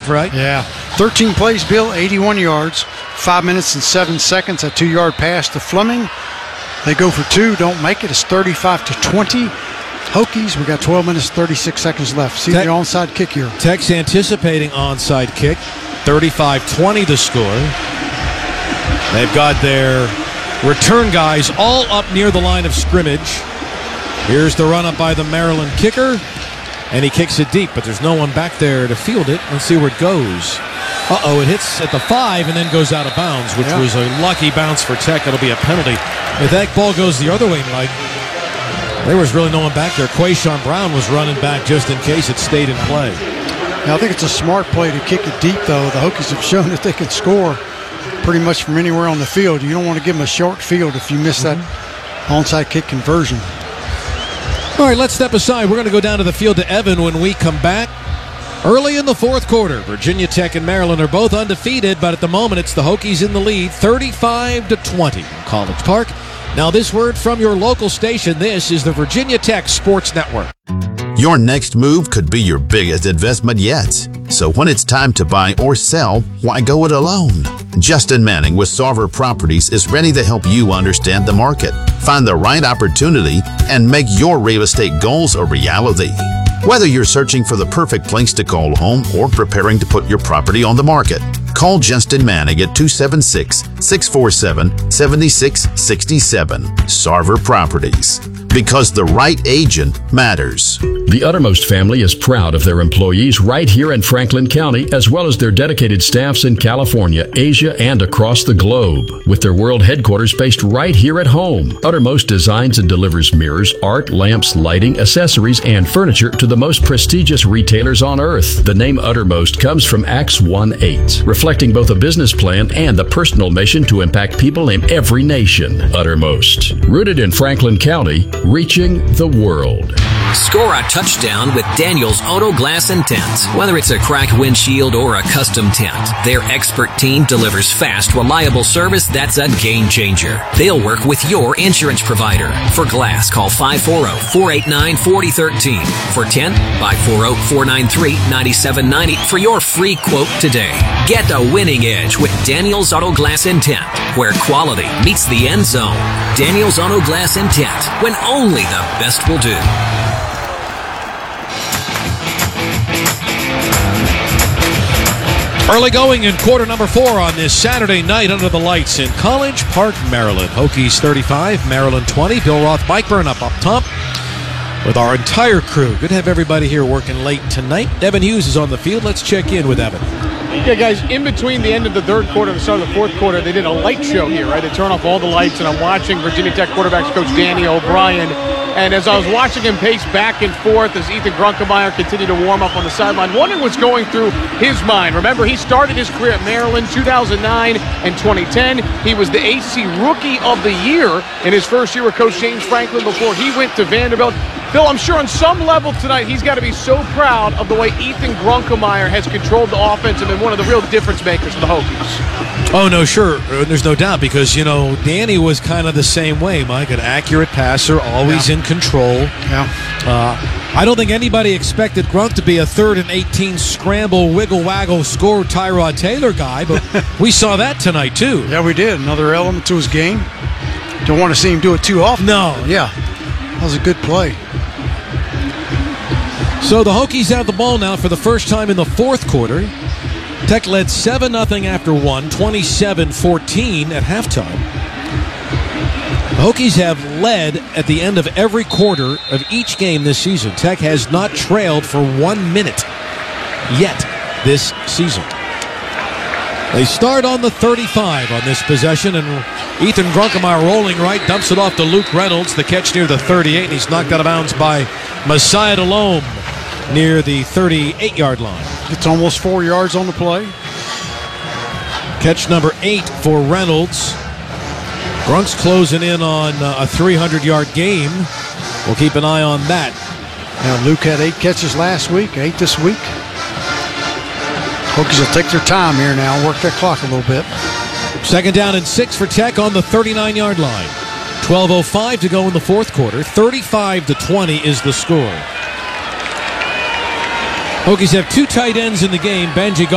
right? Yeah. 13 plays, Bill, 81 yards, 5 minutes and 7 seconds, a 2-yard pass to Fleming. They go for 2, don't make it. It's 35-20. Hokies, we got 12 minutes, 36 seconds left. See the onside kick here. Tech's anticipating onside kick. 35-20 the score. They've got their return guys all up near the line of scrimmage. Here's the run up by the Maryland kicker, and he kicks it deep, but there's no one back there to field it. Let's see where it goes. It hits at the 5 and then goes out of bounds, which was a lucky bounce for Tech. It'll be a penalty. If that ball goes the other way, Mike, there was really no one back there. Quayshawn Brown was running back just in case it stayed in play. Now, I think it's a smart play to kick it deep, though. The Hokies have shown that they can score pretty much from anywhere on the field. You don't want to give them a short field if you miss that onside kick conversion. All right, let's step aside. We're going to go down to the field to Evan when we come back. Early in the fourth quarter, Virginia Tech and Maryland are both undefeated, but at the moment it's the Hokies in the lead, 35-20 in College Park. Now this word from your local station. This is the Virginia Tech Sports Network. Your next move could be your biggest investment yet. So when it's time to buy or sell, why go it alone? Justin Manning with Sarver Properties is ready to help you understand the market, find the right opportunity, and make your real estate goals a reality. Whether you're searching for the perfect place to call home or preparing to put your property on the market, call Justin Manning at 276-647-7667. Sarver Properties. Because the right agent matters. The Uttermost family is proud of their employees right here in Franklin County, as well as their dedicated staffs in California, Asia, and across the globe. With their world headquarters based right here at home, Uttermost designs and delivers mirrors, art, lamps, lighting, accessories, and furniture to the most prestigious retailers on earth. The name Uttermost comes from Acts 1:8, reflecting both a business plan and the personal mission to impact people in every nation. Uttermost, rooted in Franklin County, reaching the world. Score a touchdown with Daniels Auto Glass and Tint. Whether it's a cracked windshield or a custom tint, their expert team delivers fast, reliable service that's a game changer. They'll work with your insurance provider. For glass, call 540-489-4013. For tint, 540-493-9790 for your free quote today. Get a winning edge with Daniels Auto Glass and Tint, where quality meets the end zone. Daniels Auto Glass and Tint, when only the best will do. Early going in quarter number 4 on this Saturday night under the lights in College Park, Maryland. Hokies 35, Maryland 20. Bill Roth, Mike Burnop up top with our entire crew. Good to have everybody here working late tonight. Evan Hughes is on the field. Let's check in with Evan. Yeah, guys, in between the end of the third quarter and the start of the fourth quarter, they did a light show here, right? They turn off all the lights, and I'm watching Virginia Tech quarterbacks coach Danny O'Brien. And as I was watching him pace back and forth as Ethan Grunkemeyer continued to warm up on the sideline, wondering what's going through his mind. Remember, he started his career at Maryland 2009 and 2010. He was the AC Rookie of the Year in his first year with Coach James Franklin before he went to Vanderbilt. Bill, I'm sure on some level tonight he's got to be so proud of the way Ethan Grunkemeyer has controlled the offense and been one of the real difference makers for the Hokies. Oh, no, sure. There's no doubt because, you know, Danny was kind of the same way, Mike. An accurate passer, always in control. Yeah. I don't think anybody expected Grunk to be a 3rd and 18 scramble, wiggle-waggle, score Tyrod Taylor guy, but we saw that tonight, too. Yeah, we did. Another element to his game. Don't want to see him do it too often. No. Yeah. That was a good play. So the Hokies have the ball now for the first time in the fourth quarter. Tech led 7-0 after 27-14 at halftime. The Hokies have led at the end of every quarter of each game this season. Tech has not trailed for 1 minute yet this season. They start on the 35 on this possession, and Ethan Grunkemeyer rolling right, dumps it off to Luke Reynolds. The catch near the 38, and he's knocked out of bounds by Messiah Delhomme near the 38-yard line. It's almost 4 yards on the play. Catch number 8 for Reynolds. Grunk's closing in on a 300-yard game. We'll keep an eye on that. Now, Luke had 8 catches last week, 8 this week. Hokies will take their time here now and work that clock a little bit. 2nd down and 6 for Tech on the 39-yard line. 12:05 to go in the fourth quarter. 35-20 is the score. Hokies have 2 tight ends in the game. Benji